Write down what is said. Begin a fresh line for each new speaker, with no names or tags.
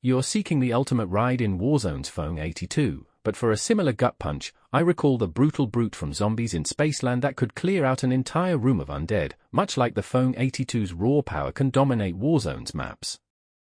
You're seeking the ultimate ride in Warzone's Phone 82, but for a similar gut punch, I recall the brutal brute from Zombies in Spaceland that could clear out an entire room of undead, much like the Phone 82's raw power can dominate Warzone's maps.